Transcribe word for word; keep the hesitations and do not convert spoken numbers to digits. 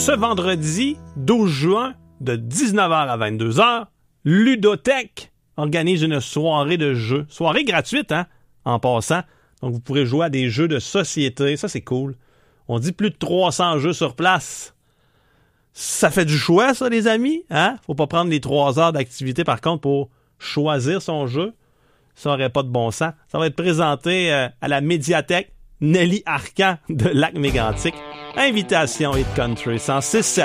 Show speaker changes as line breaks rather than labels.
ce vendredi douze juin, de dix-neuf heures à vingt-deux heures, Ludothèque organise une soirée de jeux. Soirée gratuite, hein, en passant. Donc, vous pourrez jouer à des jeux de société. Ça, c'est cool. On dit plus de trois cents jeux sur place. Ça fait du choix, ça, les amis. Hein? Faut pas prendre les trois heures d'activité, par contre, pour choisir son jeu. Ça n'aurait pas de bon sens. Ça va être présenté euh, à la médiathèque Nelly Arcan de Lac-Mégantic. Invitation et Country cent six sept.